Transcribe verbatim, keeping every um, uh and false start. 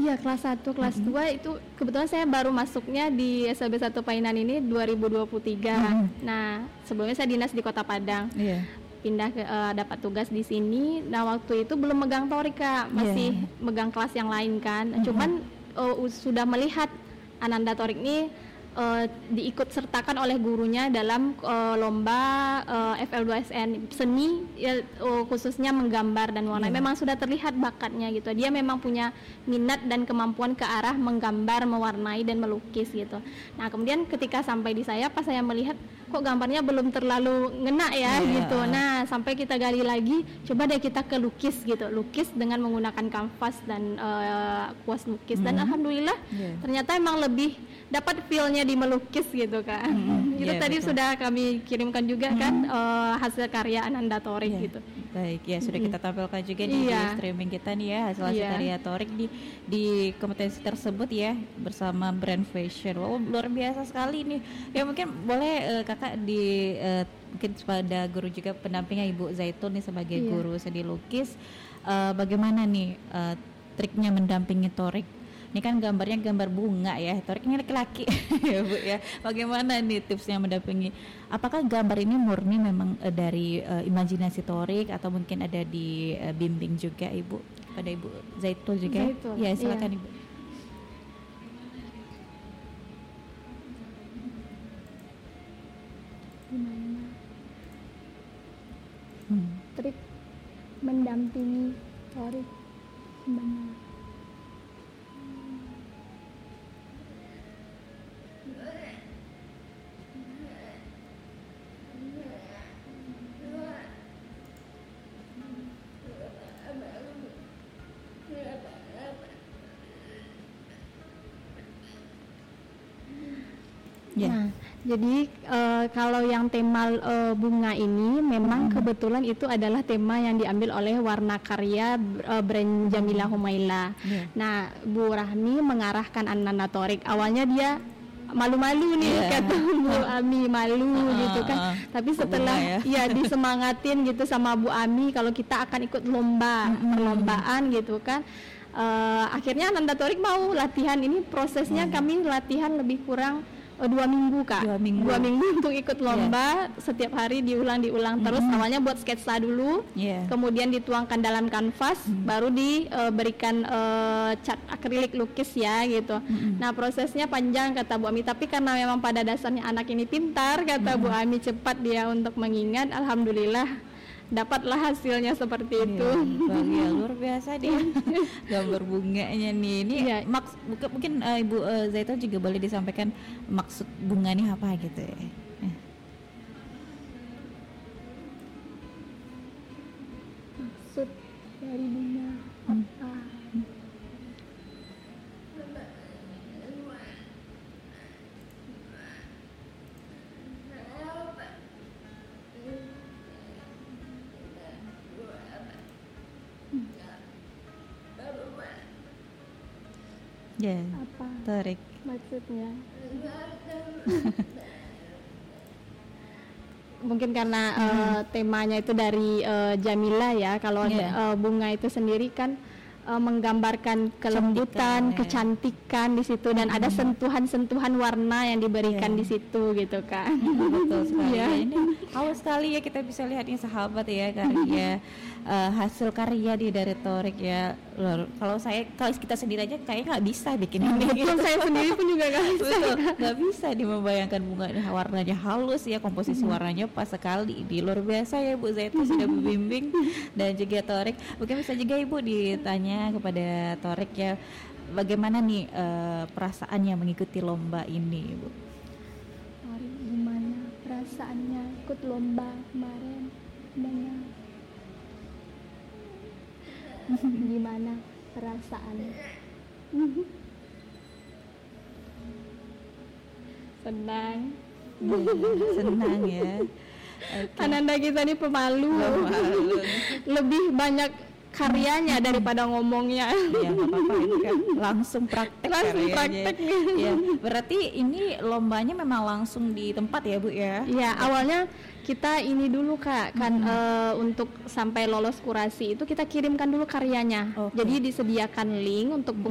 Iya, kelas satu, kelas mm-hmm. dua itu kebetulan saya baru masuknya di S L B satu Painan ini dua ribu dua puluh tiga. Mm-hmm. Nah, sebelumnya saya dinas di Kota Padang. Yeah. Pindah ke uh, dapat tugas di sini. Nah, waktu itu belum megang torik, Kak. Masih yeah. megang kelas yang lain kan. Mm-hmm. Cuman uh, sudah melihat Ananda Torik ini uh, diikut sertakan oleh gurunya dalam uh, lomba uh, F L dua S N seni ya, uh, khususnya menggambar dan warna. Yeah. Memang sudah terlihat bakatnya gitu. Dia memang punya minat dan kemampuan ke arah menggambar, mewarnai dan melukis gitu. Nah, kemudian ketika sampai di saya, pas saya melihat kok gambarnya belum terlalu ngena ya, yeah. gitu. Nah, sampai kita gali lagi, coba deh kita ke lukis gitu. Lukis dengan menggunakan kanvas dan uh, kuas lukis. Mm-hmm. Dan alhamdulillah yeah. ternyata emang lebih dapat feel-nya di melukis gitu, Kak. Mm-hmm. Itu yeah, tadi betul. Sudah kami kirimkan juga mm-hmm. kan uh, hasil karya Ananda Torik yeah. gitu. Baik, ya sudah mm-hmm. kita tampilkan juga di yeah. streaming kita nih ya, hasil-hasil yeah. karya Torik di di kompetensi tersebut ya, bersama brand fashion. Wow, luar biasa sekali nih. Ya mungkin boleh uh, Kakak di uh, mungkin pada guru juga pendampingnya Ibu Zaitun nih sebagai yeah. guru seni lukis, uh, bagaimana nih uh, triknya mendampingi Torik? Ini kan gambarnya gambar bunga ya, Torik ini laki-laki ya Bu ya. Bagaimana nih tipsnya mendampingi? Apakah gambar ini murni memang uh, dari uh, imajinasi Torik atau mungkin ada di uh, bimbing juga Ibu pada Ibu Zaitun juga? Zaitun. Ya silakan Iya. Ibu. Gimana? Hmm. Trik mendampingi Torik benar. Yeah. Nah, jadi uh, kalau yang tema uh, bunga ini memang hmm. kebetulan itu adalah tema yang diambil oleh warna karya uh, brand Jamila Humaila. Yeah. Nah, Bu Rahmi mengarahkan Ananda Torik. Awalnya dia malu-malu nih yeah. kata Bu Ami, malu uh, gitu kan. Uh, Tapi setelah ya. ya disemangatin gitu sama Bu Ami kalau kita akan ikut lomba, mm-hmm. perlombaan gitu kan. Uh, akhirnya Ananda Torik mau latihan ini, prosesnya hmm. kami latihan lebih kurang uh, dua minggu Kak dua minggu, dua minggu untuk ikut lomba, yeah. setiap hari diulang-diulang terus. Mm-hmm. Awalnya buat sketsa dulu, yeah. kemudian dituangkan dalam kanvas, mm-hmm. baru diberikan uh, cat akrilik lukis ya gitu. Mm-hmm. Nah, prosesnya panjang kata Bu Ami, tapi karena memang pada dasarnya anak ini pintar kata mm-hmm. Bu Ami, cepat dia untuk mengingat. Alhamdulillah dapatlah hasilnya seperti ya, itu. Ya, luar biasa dia gambar bunganya nih. Ini ya. maks mungkin uh, Ibu uh, Zaitun juga boleh disampaikan maksud bunga ini apa gitu ya. Maksud dari bunga hmm. apa? Hmm. Ya, yeah. apa Torik maksudnya? Mungkin karena hmm. uh, temanya itu dari uh, Jamila ya. Kalau yeah. uh, bunga itu sendiri kan uh, menggambarkan kelembutan, Cantikan, kecantikan ya. Di situ, dan hmm. ada sentuhan-sentuhan warna yang diberikan yeah. di situ gitu kan. Betul sekali. Yeah. Ini awal sekali ya kita bisa lihat ini sahabat ya karya uh, hasil karya di dari Torik ya. Kalau saya, kalau kita sendiri aja kayaknya nggak bisa bikin ini. Betul, saya sendiri pun juga nggak bisa. Nggak bisa di membayangkan bunganya, warnanya halus ya, komposisi warnanya pas sekali. Di luar biasa ya Bu Zaitun sudah membimbing dan juga Torik. Mungkin bisa juga Ibu ditanya kepada Torik ya, bagaimana nih uh, perasaannya mengikuti lomba ini, Bu? Gimana perasaannya ikut lomba kemarin? Gimana? Gimana perasaannya? Senang. Senang ya. Okay. Ananda kita ini pemalu. Pemalu. Lebih banyak karyanya daripada ngomongnya. Ya nggak apa-apa, ini kan langsung praktek. Langsung praktek. Ya, berarti ini lombanya memang langsung di tempat ya Bu ya? Ya, awalnya kita ini dulu Kak kan hmm. uh, untuk sampai lolos kurasi itu kita kirimkan dulu karyanya. Okay. Jadi disediakan link untuk